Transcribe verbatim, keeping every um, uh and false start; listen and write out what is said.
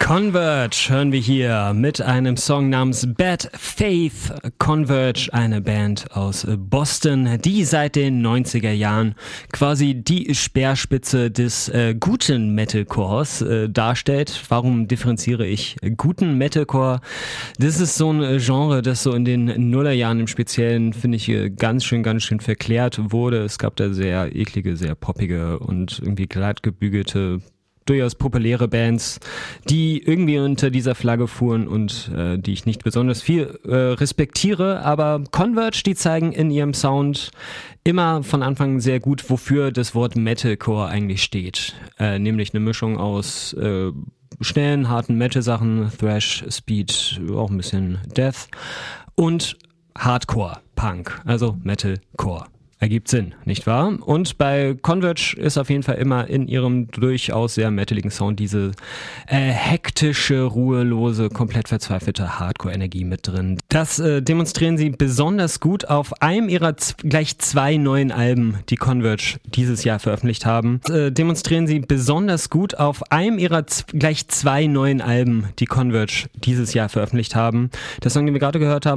Converge hören wir hier mit einem Song namens Bad Faith. Converge, eine Band aus Boston, die seit den neunziger Jahren quasi die Speerspitze des äh, guten Metalcores äh, darstellt. Warum differenziere ich guten Metalcore? Das ist so ein Genre, das so in den Nullerjahren im Speziellen, finde ich, ganz schön, ganz schön verklärt wurde. Es gab da sehr eklige, sehr poppige und irgendwie glattgebügelte, durchaus populäre Bands, die irgendwie unter dieser Flagge fuhren und äh, die ich nicht besonders viel äh, respektiere, aber Converge, die zeigen in ihrem Sound immer von Anfang an sehr gut, wofür das Wort Metalcore eigentlich steht, äh, nämlich eine Mischung aus äh, schnellen, harten Metal-Sachen, Thrash, Speed, auch ein bisschen Death und Hardcore, Punk, also Metalcore. Ergibt Sinn, nicht wahr? Und bei Converge ist auf jeden Fall immer in ihrem durchaus sehr metaligen Sound diese äh, hektische, ruhelose, komplett verzweifelte Hardcore-Energie mit drin. Das äh, demonstrieren sie besonders gut auf einem ihrer z- gleich zwei neuen Alben, die Converge dieses Jahr veröffentlicht haben. Das, äh, demonstrieren sie besonders gut auf einem ihrer z- gleich zwei neuen Alben, die Converge dieses Jahr veröffentlicht haben. Der Song, den wir gerade gehört haben,